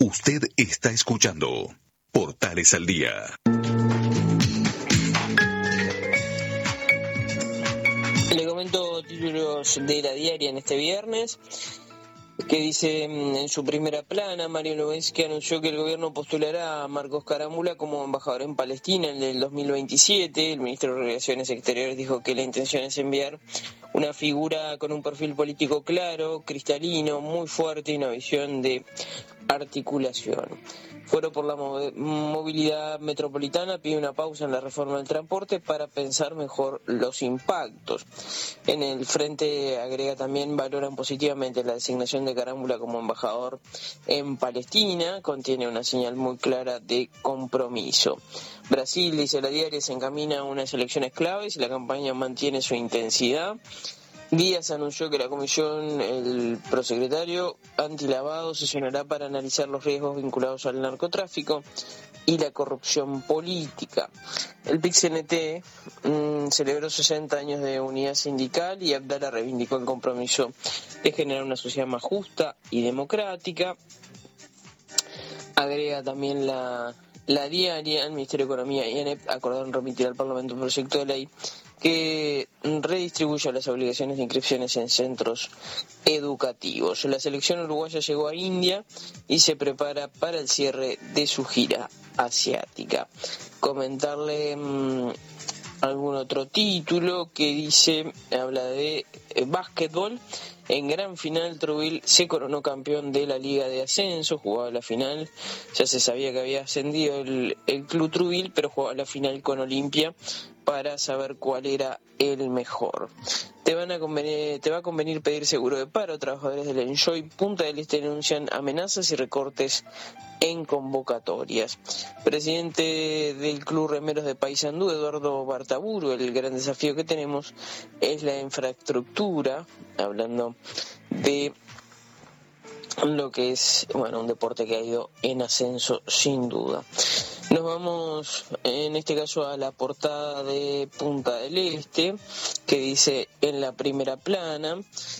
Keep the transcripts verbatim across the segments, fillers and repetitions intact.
Usted está escuchando Portales al Día. Le comento títulos de La Diaria en este viernes, que dice en su primera plana: Mario Lubensky anunció que el gobierno postulará a Marcos Caramula como embajador en Palestina en el dos mil veintisiete. El ministro de Relaciones Exteriores dijo que la intención es enviar una figura con un perfil político claro, cristalino, muy fuerte y una visión de articulación. Foro por la Movilidad Metropolitana pide una pausa en la reforma del transporte para pensar mejor los impactos. En el frente agrega también: valoran positivamente la designación de Carámbula como embajador en Palestina, contiene una señal muy clara de compromiso. Brasil, dice La Diaria, se encamina a unas elecciones claves y la campaña mantiene su intensidad. Díaz anunció que la comisión, el prosecretario antilavado, sesionará para analizar los riesgos vinculados al narcotráfico y la corrupción política. El P I C N T mmm, celebró sesenta años de unidad sindical y Abdala reivindicó el compromiso de generar una sociedad más justa y democrática. Agrega también la, la Diaria: el Ministerio de Economía y ANEP acordaron remitir al Parlamento un proyecto de ley que redistribuye las obligaciones de inscripciones en centros educativos. La selección uruguaya llegó a India y se prepara para el cierre de su gira asiática. Comentarle mmm, algún otro título que dice, habla de eh, básquetbol. En gran final, Truville se coronó campeón de la Liga de Ascenso, jugaba la final, ya se sabía que había ascendido el, el club Truville, pero jugaba la final con Olimpia para saber cuál era el mejor. Te, van a convenir, te va a convenir pedir seguro de paro. Trabajadores del Enjoy Punta del Este denuncian amenazas y recortes en convocatorias. Presidente del Club Remeros de Paysandú, Eduardo Bartaburo: el gran desafío que tenemos es la infraestructura, hablando de lo que es, bueno, un deporte que ha ido en ascenso sin duda. Nos vamos en este caso a la portada de Punta del Este, que dice en la primera plana,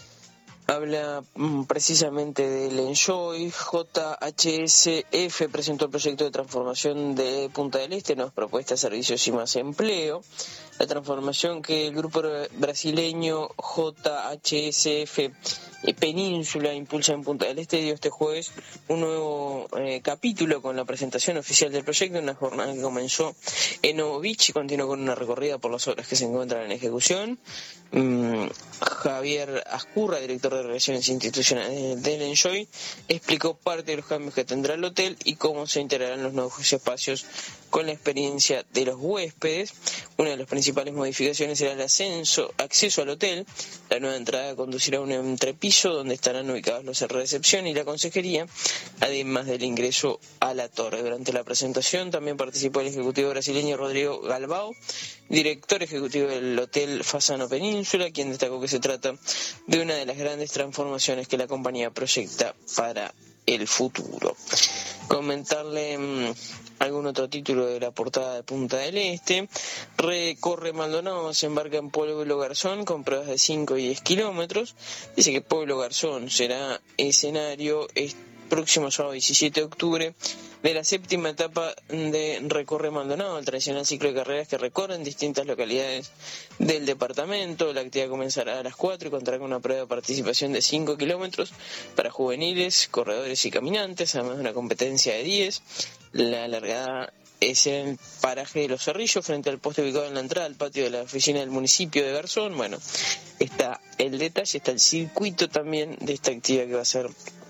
habla mmm, precisamente del Enjoy. J H S F presentó el proyecto de transformación de Punta del Este, nuevas propuestas, servicios y más empleo. La transformación que el grupo brasileño J H S F Península impulsa en Punta del Este dio este jueves un nuevo eh, capítulo con la presentación oficial del proyecto, una jornada que comenzó en Novo Beach y continuó con una recorrida por las obras que se encuentran en ejecución. Mm, Javier Ascurra, director de Relaciones Institucionales del Enjoy, explicó parte de los cambios que tendrá el hotel y cómo se integrarán los nuevos espacios con la experiencia de los huéspedes. Una de las principales modificaciones será el ascenso, acceso al hotel. La nueva entrada conducirá a un entrepiso donde estarán ubicados los de recepción y la consejería, además del ingreso a la torre. Durante la presentación también participó el ejecutivo brasileño Rodrigo Galbao, director ejecutivo del Hotel Fasano Península, quien destacó que se trata de una de las grandes transformaciones que la compañía proyecta para el futuro. Comentarle mmm, algún otro título de la portada de Punta del Este. Recorre Maldonado, se embarca en Pueblo Garzón con pruebas de cinco y diez kilómetros. Dice que Pueblo Garzón será escenario el próximo sábado diecisiete de octubre de la séptima etapa de Recorre Maldonado, el tradicional ciclo de carreras que recorren distintas localidades del departamento. La actividad comenzará a las cuatro y contará con una prueba de participación de cinco kilómetros para juveniles, corredores y caminantes, además de una competencia de diez. La largada es en el paraje de Los Cerrillos, frente al poste ubicado en la entrada al patio de la oficina del municipio de Garzón. Bueno, está el detalle, está el circuito también de esta actividad que va a ser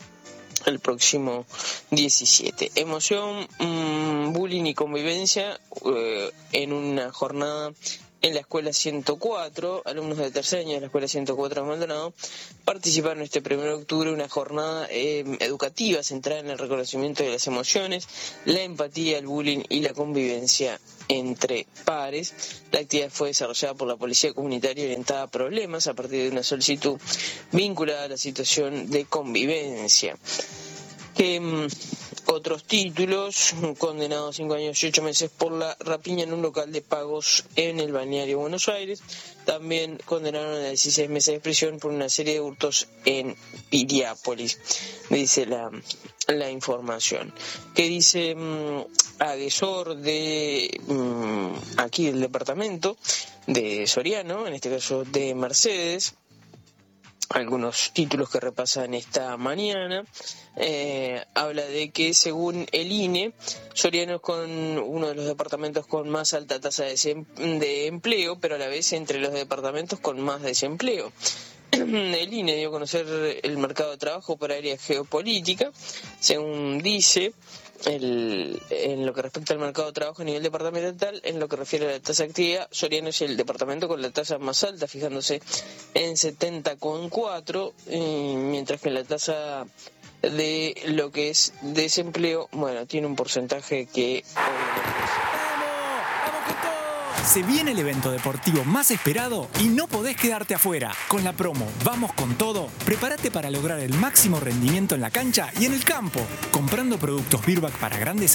el próximo diecisiete. Emoción, mmm, bullying y convivencia eh, en una jornada en la Escuela ciento cuatro. Alumnos de tercer año de la Escuela ciento cuatro de Maldonado participaron este primero de octubre en una jornada eh, educativa centrada en el reconocimiento de las emociones, la empatía, el bullying y la convivencia entre pares. La actividad fue desarrollada por la Policía Comunitaria orientada a problemas a partir de una solicitud vinculada a la situación de convivencia. Que, Otros títulos: condenado a cinco años y ocho meses por la rapiña en un local de pagos en el balneario Buenos Aires. También condenaron a dieciséis meses de prisión por una serie de hurtos en Piriápolis, dice la, la información. Que dice um, agresor de um, aquí del departamento de Soriano, en este caso de Mercedes. Algunos títulos que repasan esta mañana. Eh, habla de que según el I N E, Soriano es con uno de los departamentos con más alta tasa de, desem- de empleo, pero a la vez entre los departamentos con más desempleo. El I N E dio a conocer el mercado de trabajo por área geopolítica. Según dice, el, en lo que respecta al mercado de trabajo a nivel departamental, en lo que refiere a la tasa de actividad, Soriano es el departamento con la tasa más alta, fijándose en setenta coma cuatro, eh, mientras que la tasa de lo que es desempleo, bueno, tiene un porcentaje que... Se viene el evento deportivo más esperado y no podés quedarte afuera. Con la promo Vamos con Todo, prepárate para lograr el máximo rendimiento en la cancha y en el campo. Comprando productos Virbac para grandes